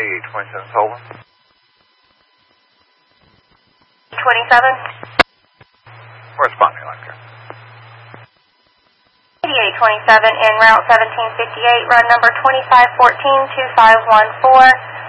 8827 Solon. 27. Corresponding line here. 8827 en route 1758, run number 2514-2514.